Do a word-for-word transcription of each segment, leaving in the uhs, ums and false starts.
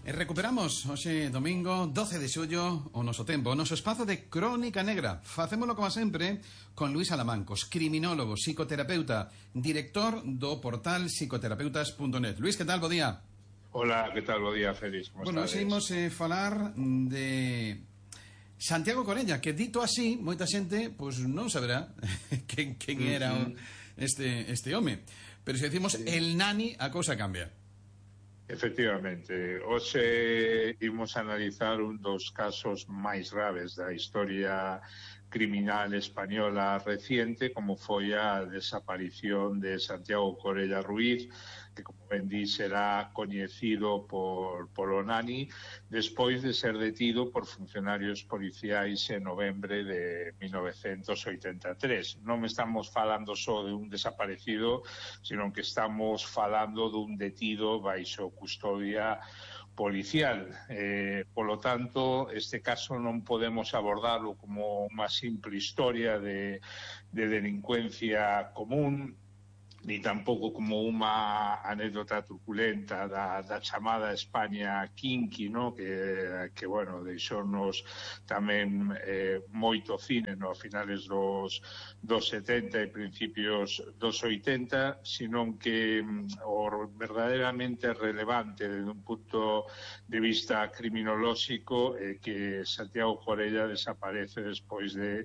E recuperamos hoxe domingo doce de xullo o noso tempo, o noso espazo de Crónica Negra. Facémolo como sempre con Luís Alamancos, criminólogo, psicoterapeuta, director do portal psicoterapeutas punto net. Luís, que tal? Bo día. Hola, que tal? Bo día, Félix. Como bueno, hoxe imos eh, falar de Santiago Corella, que dito así, moita xente pois non saberá quen, quen era uh -huh. este, este home. Pero se decimos sí. el nani, a cousa cambia. Efectivamente, hoxe imos analizar un dos casos máis graves da historia criminal española reciente, como foi a desaparición de Santiago Corella Ruiz, que, como ben di, será coñecido por, por o Nani, despois de ser detido por funcionarios policiais en novembre de mil novecientos oitenta e tres. Non estamos falando só de un desaparecido, sino que estamos falando dun detido baixo custodia policial. Eh, polo tanto, este caso non podemos abordarlo como unha simple historia de, de delincuencia común, ni tampouco como unha anécdota truculenta da, da chamada España Kinky, no? que, que bueno, deixounos tamén eh, moito cine no finales dos, dos setenta e principios dos oitenta, senón que mm, o verdadeiramente relevante desde un punto de vista criminolóxico é eh, que Santiago Corella desaparece despois de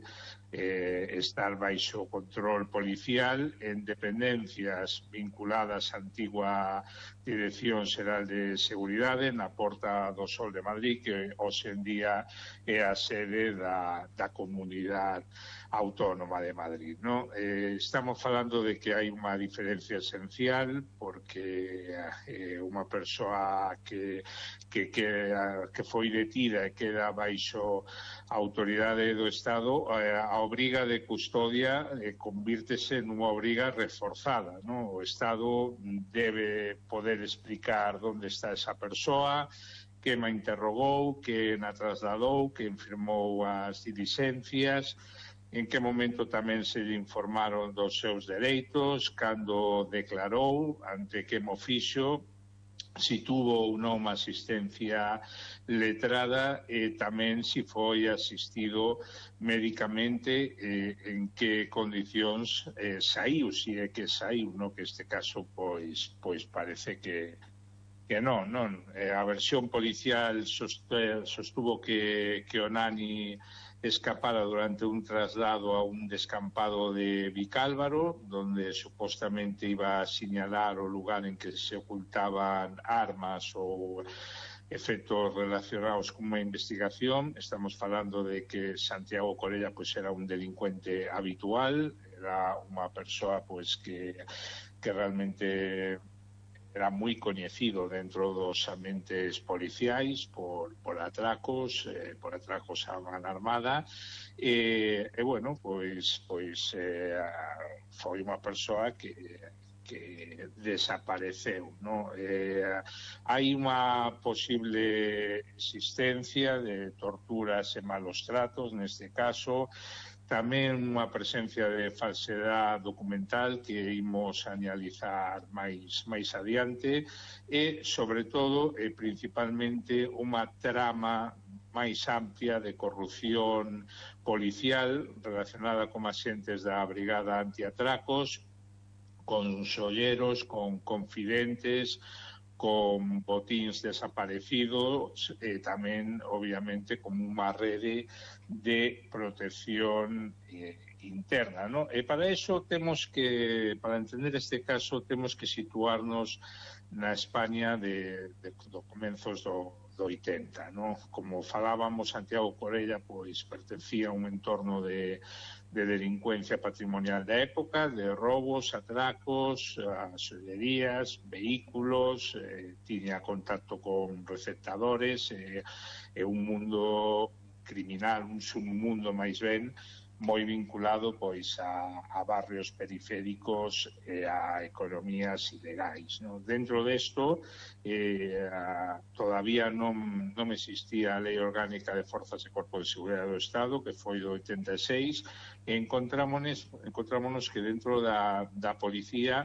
eh, estar baixo control policial en dependencias vinculadas á antigua Dirección Xeral de Seguridade na Porta do Sol de Madrid, que hoxe en día é a sede da, da Comunidade Autónoma de Madrid, ¿no? Eh, estamos falando de que hai unha diferencia esencial, porque eh, unha persoa que, que, que, que foi detida e queda baixo a autoridade do Estado, eh, a obriga de custodia eh, convírtese nunha obriga reforzada, ¿no? O Estado debe poder explicar onde está esa persoa, que ma interrogou, que na trasladou, que firmou as diligencias, en que momento tamén se lle informaron dos seus dereitos, cando declarou, ante que mo fixo, si tuvo ou non asistencia letrada e tamén si foi asistido médicamente, eh, en que condicións eh, saiu, si é que saiu, no? Que este caso pois pois parece que que non, non. Eh, a versión policial sostuvo que, que o Nani escapara durante un traslado a un descampado de Vicálvaro, donde supuestamente iba a señalar o lugar en que se ocultaban armas ou efectos relacionados con unha investigación. Estamos falando de que Santiago Corella pues, era un delincuente habitual, era unha persoa pues, que, que realmente era moi coñecido dentro dos ambientes policiais por, por atracos, eh, por atracos a man armada, e, e bueno, pois, pois eh, foi unha persoa que que desapareceu, no? Eh, hai unha posible existencia de torturas e malos tratos, neste caso, tamén unha presencia de falsedade documental que imos analizar máis, máis adiante e, sobre todo, e principalmente, unha trama máis amplia de corrupción policial relacionada con axentes da Brigada Antiatracos, con xolleros, con confidentes, con botíns desaparecidos e tamén, obviamente, como unha rede de protección eh, interna, ¿no? E para eso temos que, para entender este caso, temos que situarnos na España de, de, de comenzos do, do oitenta, ¿no? Como falábamos, Santiago Corella pois pertencía a un entorno de de delincuencia patrimonial da época, de robos, atracos, xollerías, vehículos, eh, tiña contacto con receptadores, e eh, un mundo criminal, un submundo máis ben, moi vinculado pois a, a barrios periféricos e a economías ilegais, ¿no? Dentro desto eh, a, todavía non, non existía a Lei Orgánica de Forzas e Corpos de Seguridade do Estado, que foi do oitenta e seis, e encontrámonos, encontrámonos que dentro da, da policía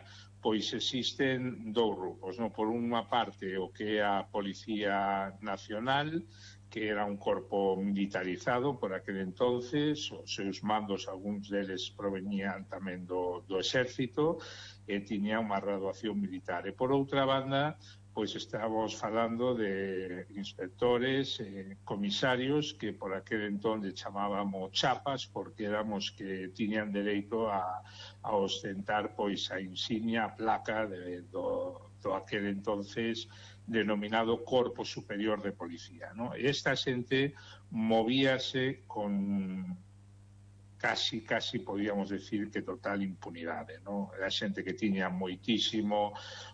pois existen dous grupos, non? Por unha parte o que é a Policía Nacional, que era un corpo militarizado por aquel entonces, os seus mandos, algúns deles provenían tamén do, do exército, e tiña unha graduación militar. E por outra banda, pois estábamos falando de inspectores, eh, comisarios, que por aquel entón chamábamos chapas, porque éramos que tiñan dereito a, a ostentar pois a insignia, a placa de, do, do aquel entonces denominado Corpo Superior de Policía, ¿no? Esta xente movíase con casi, casi podíamos decir que total impunidade, ¿no? Era xente que tiña moitísimo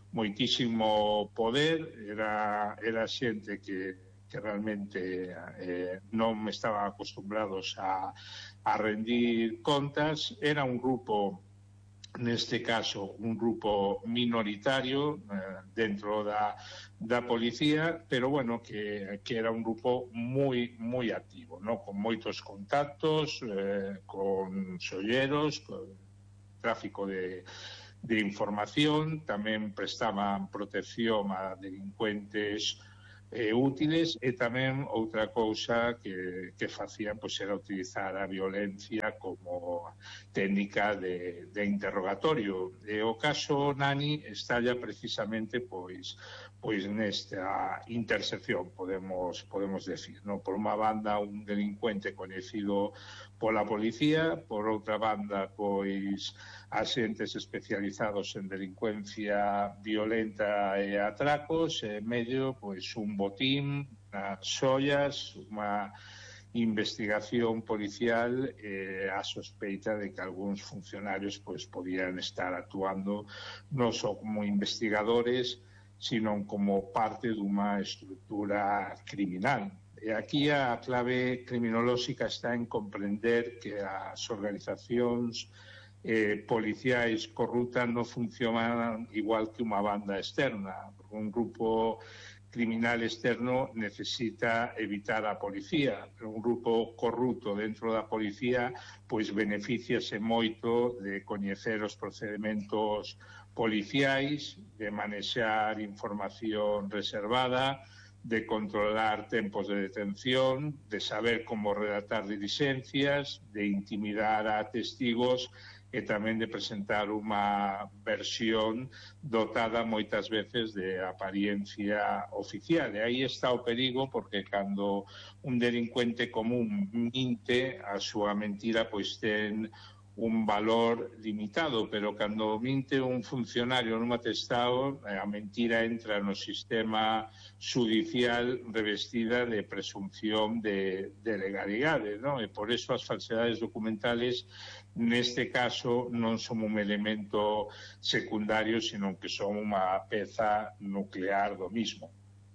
moitísimo poder, era, era xente que, que realmente eh, non estaban acostumbrados a, a rendir contas. Era un grupo, neste caso, un grupo minoritario eh, dentro da, da policía, pero bueno, que, que era un grupo moi, moi activo, ¿no? Con moitos contactos, eh, con solleros, con tráfico de de información, tamén prestaban protección a delincuentes eh, útiles, e tamén outra cousa que, que facían pois, era utilizar a violencia como técnica de, de interrogatorio. E o caso Nani estalla precisamente pois pois nesta intersección, podemos podemos decir, ¿no? Por unha banda, un delincuente coñecido pola policía, por outra banda, pois axentes especializados en delincuencia violenta e atracos, e en medio, pois, un botín, as xoias, unha investigación policial eh, a sospeita de que algúns funcionarios pois podían estar actuando non só como investigadores, sino como parte dunha estrutura criminal. E aquí a clave criminolóxica está en comprender que as organizacións eh, policiais corruptas non funcionan igual que unha banda externa. Un grupo criminal externo necesita evitar a policía, pero un grupo corrupto dentro da policía pois beneficiase moito de coñecer os procedementos policiais, de manexar información reservada, de controlar tempos de detención, de saber como redactar diligencias, de intimidar a testigos e tamén de presentar unha versión dotada moitas veces de apariencia oficial. E aí está o perigo, porque cando un delincuente común minte, a súa mentira pois ten un valor limitado, pero cando minte un funcionario nun atestado, a mentira entra no sistema judicial revestida de presunción de, de legalidade, ¿no? E por eso as falsedades documentales neste caso non son un elemento secundario, sino que son unha peza nuclear do mismo.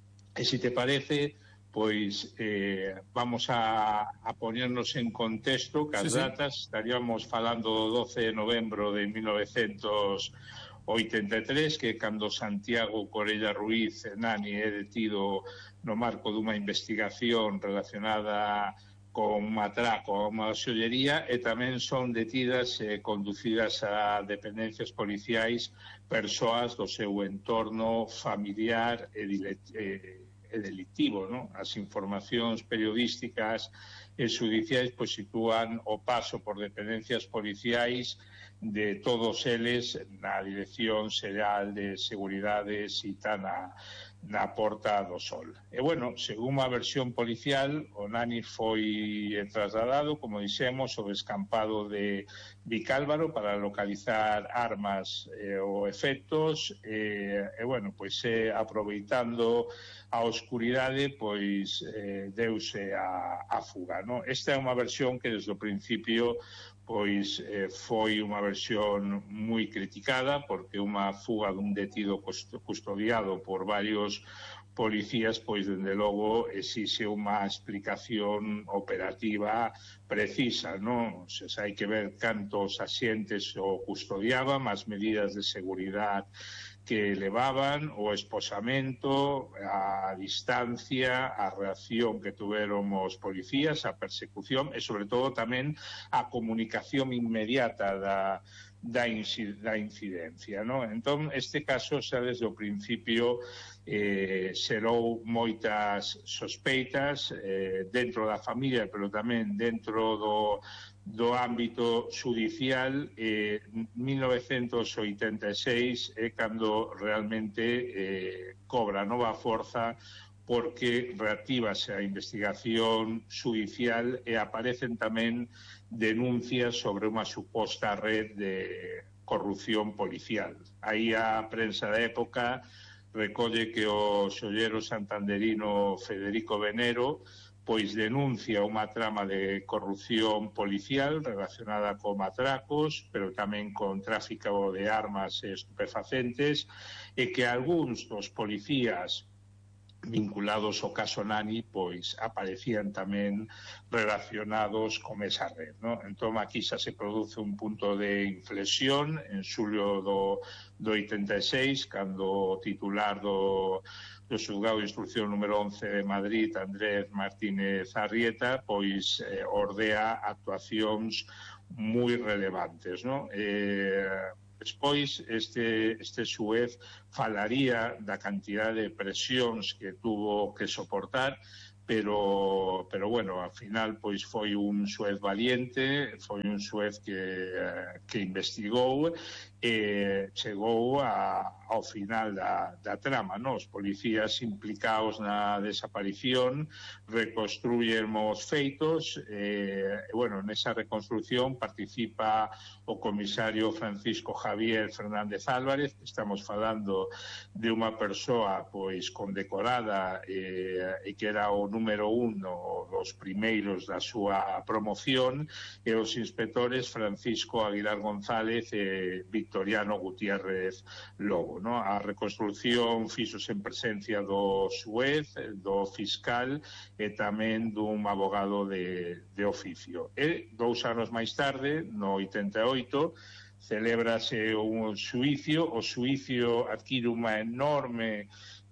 E se te parece, pois eh, vamos a, a ponernos en contexto que as sí, datas, sí. Estaríamos falando do doce de novembro de mil novecientos oitenta e tres, que cando Santiago Corella Ruiz Nani é detido no marco dunha investigación relacionada con un atraco a unha xollería, e tamén son detidas e conducidas a dependencias policiais persoas do seu entorno familiar e, e, e delictivo, ¿no? As informacións periodísticas e judiciais pois sitúan o paso por dependencias policiais de todos eles na Dirección Xeral de Seguridade cita na na Porta do Sol. E, bueno, según a versión policial, o Nani foi trasladado, como dixemos, ao descampado de Vicálvaro para localizar armas eh, ou efectos, e, e bueno, pois eh, aproveitando a oscuridade, pois eh, deuse a, a fuga, ¿no? Esta é unha versión que desde o principio pois eh, foi unha versión moi criticada, porque unha fuga dun detido custodiado por varios policías, pois, dende logo, exixe unha explicación operativa precisa, non? O sea, hai que ver cantos axentes o custodiaban, as medidas de seguridade que levaban, o esposamento, a distancia, a reacción que tuveron os policías, a persecución e, sobre todo, tamén a comunicación inmediata da, da, da incidencia, ¿no? Entón, este caso xa desde o principio eh, xerou moitas sospeitas eh, dentro da familia, pero tamén dentro do do ámbito judicial. eh, mil novecentos oitenta e seis é cando realmente eh, cobra nova forza, porque reactívase a investigación judicial e aparecen tamén denuncias sobre unha suposta red de corrupción policial. Aí a prensa da época recolle que o xollero santanderino Federico Venero pois denuncia unha trama de corrupción policial relacionada con atracos, pero tamén con tráfico de armas e estupefacentes, e que algúns dos policías vinculados ao caso Nani pois aparecían tamén relacionados con esa red, ¿no? Entón aquí xa se produce un punto de inflexión en xulio do, do oitenta e seis, cando o titular do do xulgado de instrucción número once de Madrid, Andrés Martínez Arrieta, pois eh, ordea actuacións moi relevantes, ¿no? Eh, despois, este, este xuez falaría da cantidade de presións que tuvo que soportar, pero, pero bueno, ao final pois foi un xuez valiente, foi un xuez que, que investigou e chegou a, ao final da, da trama, ¿no? Os policías implicados na desaparición reconstruyen os feitos e, bueno, nesa reconstrucción participa o comisario Francisco Javier Fernández Álvarez. Estamos falando de unha persoa pois condecorada e, e que era o número uno dos primeiros da súa promoción, e os inspectores Francisco Aguilar González e Victoriano Gutiérrez Lobo, ¿no? A reconstrucción fixose en presencia do xuez, do fiscal e tamén dun abogado de, de oficio. E dous anos máis tarde, no oitenta e oito, celébrase un xuicio. O xuicio adquire unha enorme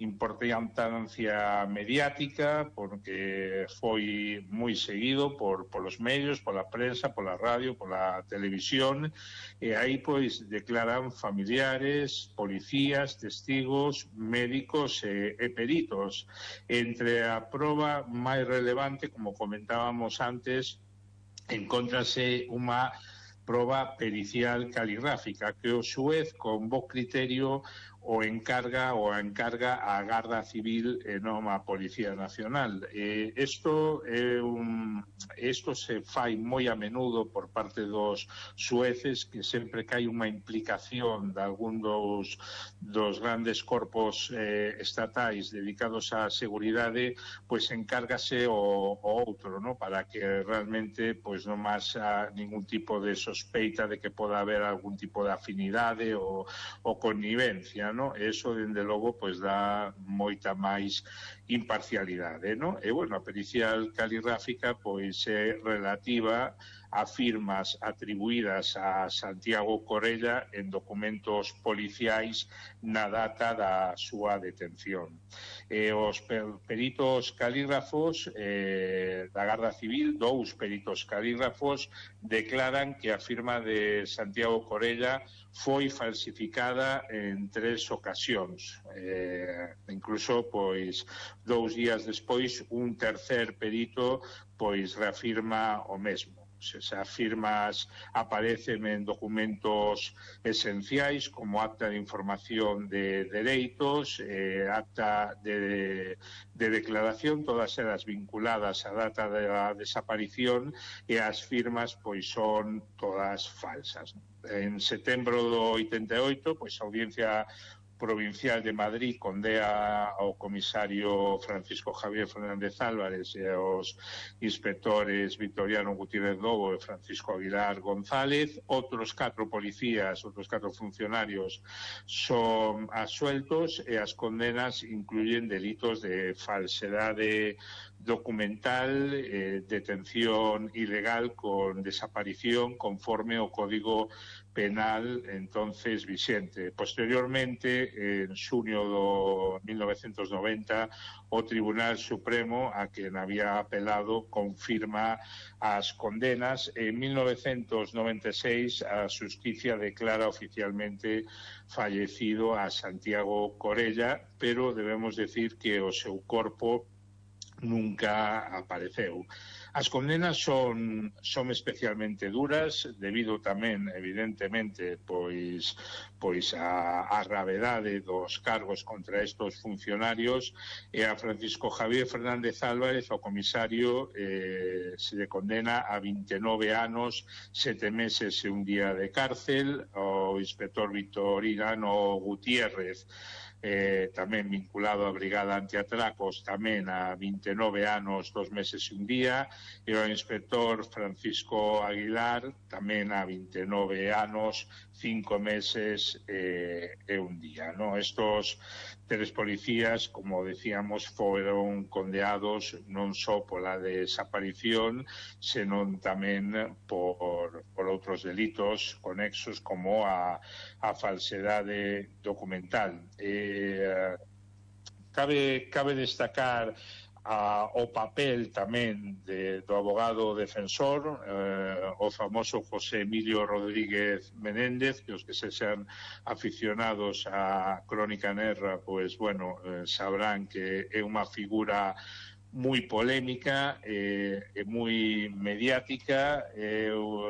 importancia mediática porque foi moi seguido por polos medios, pola prensa, pola radio, pola televisión, e aí pois declaran familiares, policías, testigos, médicos e, e peritos. Entre a proba máis relevante, como comentábamos antes, encóntrase unha proba pericial caligráfica que o xuez con bo criterio o encarga ou encarga a Garda Civil e non a Policía Nacional. Eh, isto, é un, isto se fai moi a menudo por parte dos xueces, que sempre que hai unha implicación de algún dos, dos grandes corpos eh, estatais dedicados á seguridade, pois encárgase o, o outro, ¿no? Para que realmente pois non haxa ningún tipo de sospeita de que poda haber algún tipo de afinidade ou, ou connivencia, ¿no? Eso, dende logo, pois dá moita máis imparcialidade, ¿no? E, bueno, a pericial caligráfica pois é relativa a firmas atribuídas a Santiago Corella en documentos policiais na data da súa detención. E os peritos calígrafos eh, da Garda Civil, dous peritos calígrafos, declaran que a firma de Santiago Corella foi falsificada en tres ocasións. Eh, incluso, pois, dous días despois, un tercer perito pois reafirma o mesmo. Esas firmas aparecen en documentos esenciais como acta de información de dereitos, eh, acta de, de declaración, todas elas vinculadas á data da desaparición, e as firmas pois son todas falsas. En setembro do oitenta e oito, pois a Audiencia Provincial de Madrid condea ao comisario Francisco Javier Fernández Álvarez e aos inspectores Victoriano Gutiérrez Lobo e Francisco Aguilar González. Outros catro policías, outros catro funcionarios son absueltos, e as condenas incluyen delitos de falsedade documental, eh, detención ilegal con desaparición conforme ao Código penal entonces vixente. Posteriormente, en xuño do mil novecientos noventa, o Tribunal Supremo, a quen había apelado, confirma as condenas. En mil novecientos noventa e seis, a Xusticia declara oficialmente fallecido a Santiago Corella, pero debemos decir que o seu corpo nunca apareceu. As condenas son, son especialmente duras, debido tamén, evidentemente, pois, pois a, a gravedade dos cargos contra estos funcionarios, e a Francisco Javier Fernández Álvarez, o comisario, eh, se le condena a vinte e nove anos, sete meses e un día de cárcel. O inspector Victorino Gutiérrez, Eh, tamén vinculado á Brigada Antiatracos, tamén a vinte e nove anos, dos meses e un día, e o inspector Francisco Aguilar, tamén a vinte e nove anos, cinco meses eh, e un día, ¿no? Estos tres policías, como decíamos, foron condeados non só pola desaparición, senón tamén por, por outros delitos conexos como a, a falsedade documental. Eh, cabe, cabe destacar a, o papel tamén de, do abogado defensor, eh, o famoso José Emilio Rodríguez Menéndez, que os que sexan aficionados á Crónica Negra, pois, bueno, eh, sabrán que é unha figura moi polémica e eh, moi mediática. Eh,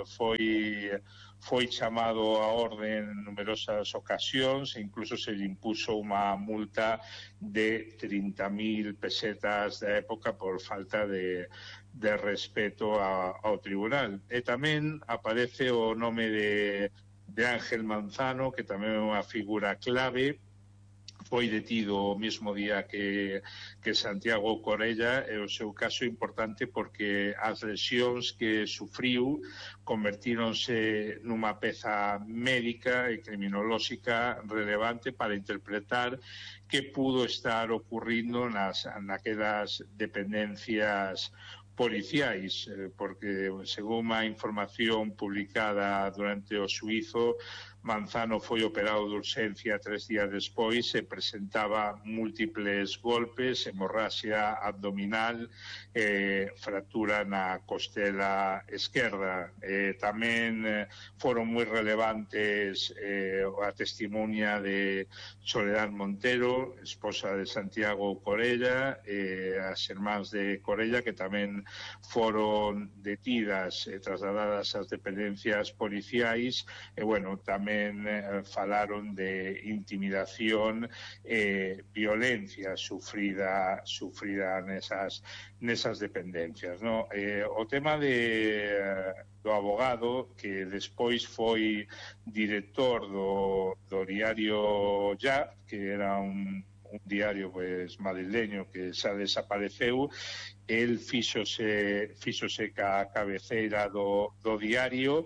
foi foi chamado a orde en numerosas ocasións e incluso se lle impuso unha multa de trinta mil pesetas da época por falta de, de respeto a, ao tribunal. E tamén aparece o nome de, de Ángel Manzano, que tamén é unha figura clave. Foi detido o mesmo día que, que Santiago Corella, e o seu caso é importante porque as lesións que sufriu convertíronse nunha peza médica e criminolóxica relevante para interpretar que pudo estar ocurrindo nas, naquelas dependencias policiais, porque, según a información publicada durante o xuízo, Manzano foi operado de urxencia tres días despois e presentaba múltiples golpes, hemorraxia abdominal, eh, fractura na costela esquerda. Eh, tamén eh, foron moi relevantes eh, a testimonia de Soledad Montero, esposa de Santiago Corella, eh, as irmáns de Corella, que tamén foron detidas e trasladadas ás dependencias policiais. E, bueno, tamén Eh, falaron de intimidación e eh, violencia sufrida sufrida nesas, nesas dependencias, ¿no? Eh, o tema de, do abogado, que despois foi director do, do diario Ya, que era un, un diario pues, madrileño que xa desapareceu. El fíxose, fíxose ca cabeceira do, do diario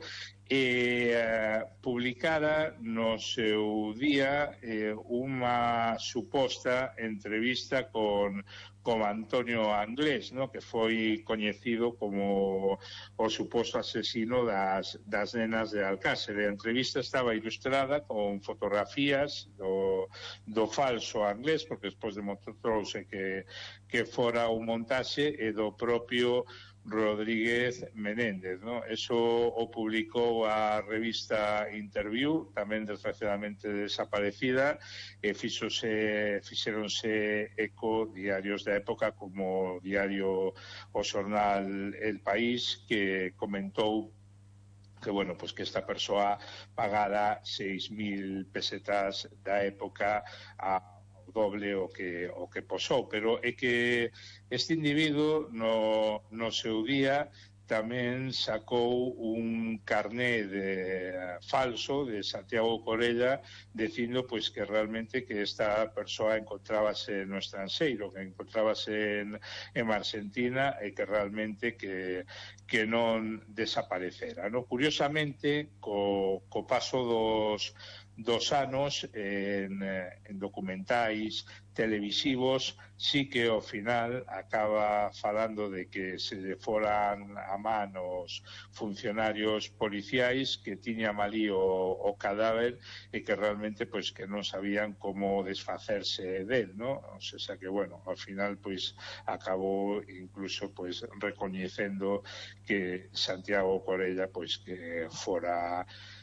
e eh, publicara no seu día eh, unha suposta entrevista con, con Antonio Anglés, ¿no? Que foi coñecido como o suposto asesino das, das nenas de Alcácer. A entrevista estaba ilustrada con fotografías do, do falso Anglés, porque despois demostrou-se que, que fora un montaxe, e do propio Rodríguez Menéndez, ¿no? Eso o publicou a revista Interview, tamén desgraciadamente desaparecida, e fixose, fixeronse eco diarios da época como o diario o xornal El País, que comentou que, bueno, pues que esta persoa pagara seis mil pesetas da época a doble o que o que posou, pero é que este individuo no, no seu día tamén sacou un carné de, falso de Santiago Corella, dicindo pois que realmente que esta persoa encontrábase no estranxeiro, que encontrábase en, en Argentina, e que realmente que, que non desaparecera, ¿no? Curiosamente, co, co paso dos dos anos, en, en documentais televisivos, sí que ao final acaba falando de que se lle foran a man os funcionarios policiais que tiñan ali o, o cadáver e que realmente pois que non sabían como desfacerse del, ¿no? O sea que, bueno, ao final pois acabou incluso pois recoñecendo que Santiago Corella pois que fora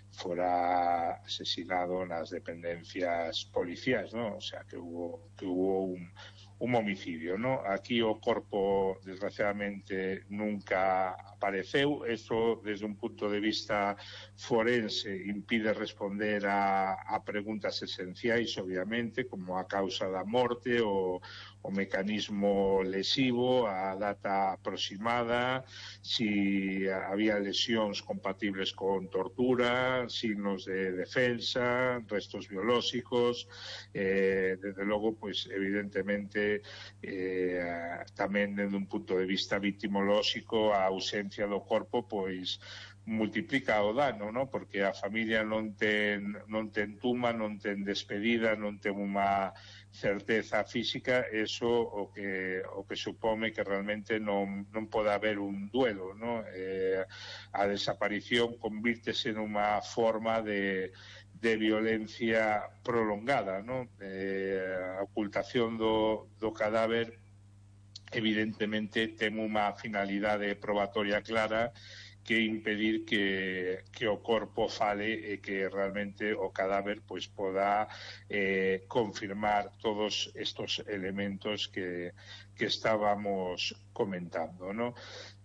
fora asesinado nas dependencias policiais, ¿no? O sea, que hubo, que hubo un, un homicidio, ¿no? Aquí o corpo, desgraciadamente, nunca apareceu. Eso, desde un punto de vista forense, impide responder a, a preguntas esenciais, obviamente, como a causa da morte o o mecanismo lesivo, a data aproximada, si había lesións compatibles con tortura, signos de defensa, restos biolóxicos, eh, desde logo, pois, evidentemente, eh, tamén desde un punto de vista victimolóxico, a ausencia do corpo, pois, multiplica o dano, ¿no? Porque a familia non ten, non ten tuma, non ten despedida, non ten unha certeza física, eso o que o que supome que realmente non, non pode haber un duelo, ¿no? Eh, a desaparición convírtese nunha forma de, de violencia prolongada, ¿no? Eh, a ocultación do, do cadáver evidentemente ten unha finalidade probatoria clara, que impedir que, que o corpo fale e que realmente o cadáver pois poda eh, confirmar todos estos elementos que, que estábamos comentando, ¿no?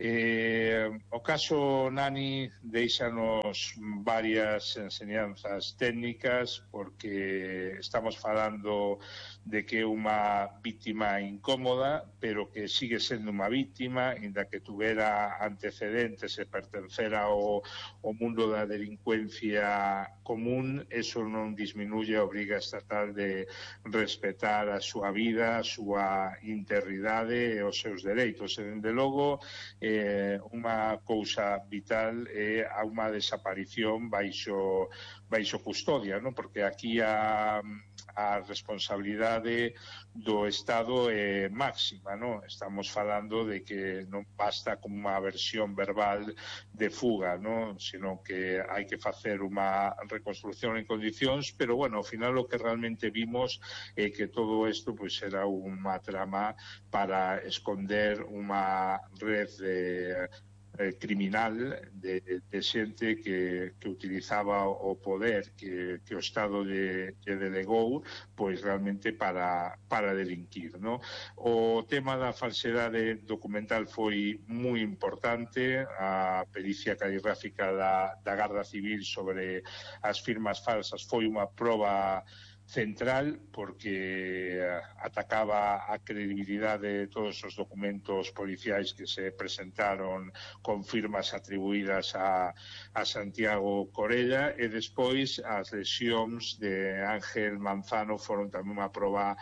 Eh, o caso Nani deixanos varias enseñanzas técnicas, porque estamos falando de que é unha víctima incómoda, pero que sigue sendo unha víctima, inda que tuvera antecedentes e pertencera ao, ao mundo da delincuencia común. Eso non disminuye a obriga estatal de respetar a súa vida, a súa integridade e os seus dereitos. E, dende logo, eh, unha cousa vital é a unha desaparición baixo, baixo custodia, ¿no? Porque aquí a a responsabilidade do Estado é máxima, ¿no? Estamos falando de que non basta como unha versión verbal de fuga, ¿no? Sino que hai que facer unha reconstrucción en condicións, pero, bueno, ao final o que realmente vimos é que todo isto pois era unha trama para esconder unha red de Eh, criminal de, de xente que, que utilizaba o poder que, que o Estado lle, lle delegou pois realmente para, para delinquir, ¿no? O tema da falsedade documental foi moi importante. A pericia caligráfica da, da Garda Civil sobre as firmas falsas foi unha proba central, porque atacaba a credibilidade de todos os documentos policiais que se presentaron con firmas atribuídas a, a Santiago Corella, e despois as lesións de Ángel Manzano foron tamén unha proba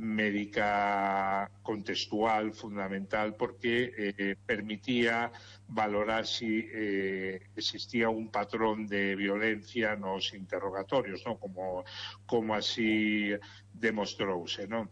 médica contextual fundamental, porque eh, permitía valorar si eh, existía un patrón de violencia nos interrogatorios, ¿no? Como, como así demostrouse, ¿no?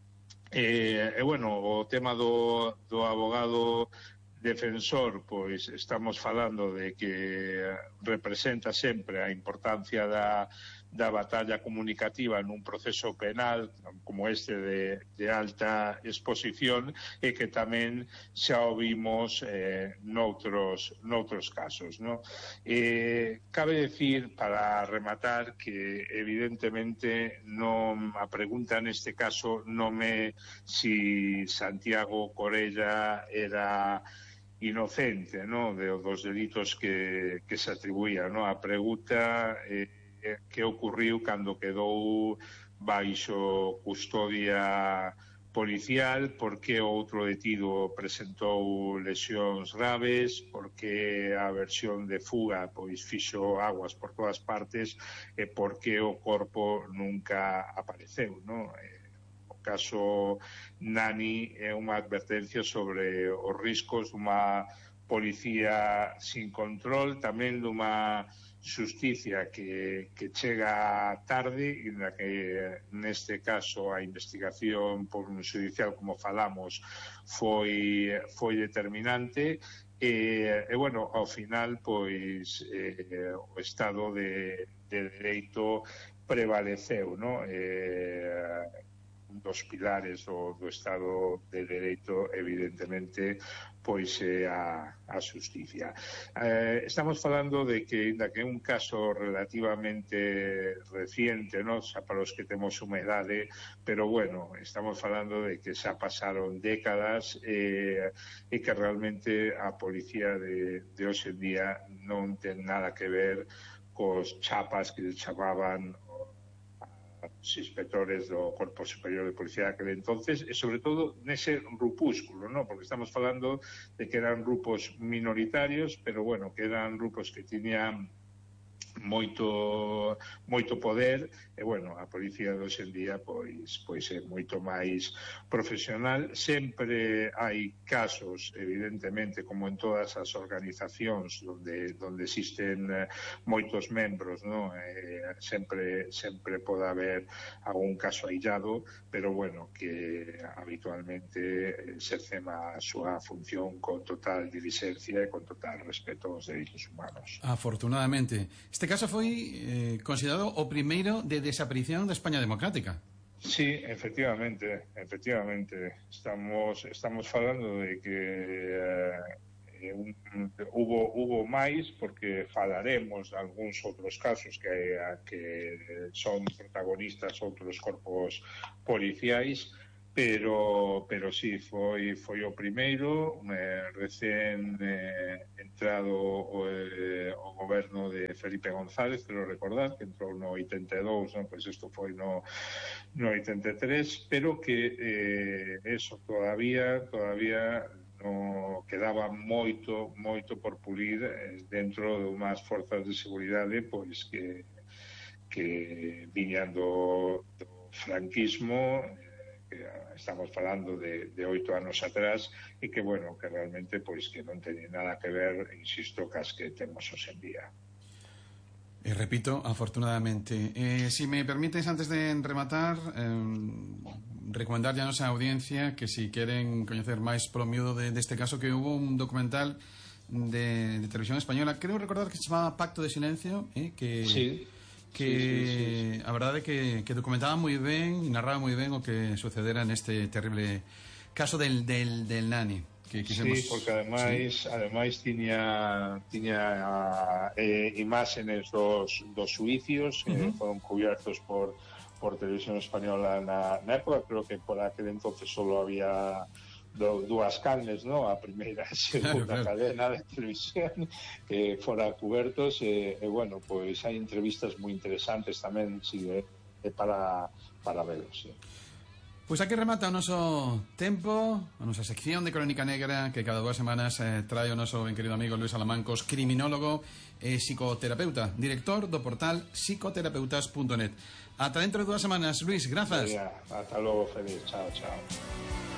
E, eh, bueno, o tema do, do abogado defensor, pois estamos falando de que representa sempre a importancia da da batalla comunicativa nun proceso penal como este de, de alta exposición, e que tamén xa o vimos eh, noutros, noutros casos, ¿no? Eh, cabe decir, para rematar, que evidentemente non, a pregunta neste caso non é si Santiago Corella era inocente, ¿no?, de dos delitos que, que se atribuían, ¿no? A pregunta é eh, que ocurriu cando quedou baixo custodia policial, porque outro detido presentou lesións graves, porque a versión de fuga pois fixo aguas por todas partes, e porque o corpo nunca apareceu, ¿no? O caso Nani é unha advertencia sobre os riscos dunha policía sin control, tamén dunha xusticia que, que chega tarde, e na que neste caso a investigación por un judicial, como falamos, foi, foi determinante. E, e bueno, ao final pois eh, o Estado de, de Dereito prevaleceu, no? Eh, un dos pilares do, do Estado de Dereito, evidentemente, pois é a, a xusticia. Eh, estamos falando de que, ainda que é un caso relativamente reciente, no? Xa para os que temos humedade, pero bueno, estamos falando de que xa pasaron décadas eh, e que realmente a policía de, de hoxe en día non ten nada que ver cos chapas que chamaban os inspectores do Corpo Superior de Policía daquele entonces, e sobre todo nese grupúsculo, ¿no? Porque estamos falando de que eran grupos minoritarios, pero bueno, que eran grupos que tiñan moito moito poder, e bueno, a policía de hoxe en día pois pois é moito máis profesional. Sempre hai casos, evidentemente, como en todas as organizacións onde onde existen moitos membros, no? Eh, sempre sempre pode haber algún caso aillado, pero bueno, que habitualmente exercen a súa función con total diligencia e con total respeto aos dereitos humanos. Afortunadamente. Este caso foi eh, considerado o primeiro de desaparición da España democrática. Sí, efectivamente, efectivamente. Estamos estamos falando de que eh, un, hubo hubo máis, porque falaremos de algúns outros casos que que son protagonistas outros corpos policiais. Pero, pero sí, foi, foi o primeiro, eh, recén eh, entrado o, eh, o goberno de Felipe González, quero recordar, que entrou no oitenta e dous, non? Pois isto foi no, no oitenta e tres, pero que eh, eso todavía, todavía no quedaba moito, moito por pulir eh, dentro de unhas forzas de seguridade, pois que, que viñan do, do franquismo, que estamos falando de, de oito anos atrás, e que, bueno, que realmente pois que non teñen nada que ver, insisto, cas que temos hoxe en día. E repito, afortunadamente. Eh, si me permites, antes de rematar, eh, recomendarlle a nosa audiencia que si queren coñecer máis polo miúdo de, deste caso, que hubo un documental de, de televisión española, creo recordar que se chamaba Pacto de Silencio, eh, que... Sí. que sí, sí, sí, sí. A verdade é que, que documentaba moi ben e narraba moi ben o que sucedera neste terrible caso del, del, del Nani que quisemos... Sí, porque ademais, sí. ademais tiña, tiña eh, imágenes dos, dos suicios, uh -huh. eh, foron cubiertos por, por televisión española na, na época. Creo que por aquel entonces solo había Do, dúas canles, no? A primeira e segunda claro, claro. cadena de televisión que fora cubertos, e, e bueno, pois hai entrevistas moi interesantes tamén, si, de, de para, para velos, sí. Pois aquí remata o noso tempo, a nosa sección de Crónica Negra, que cada dúas semanas eh, trae o noso ben querido amigo Luis Alamancos, criminólogo e psicoterapeuta, director do portal psicoterapeutas punto net. Ata dentro de dúas semanas, Luis, grazas. Ata logo, feliz, chao, chao.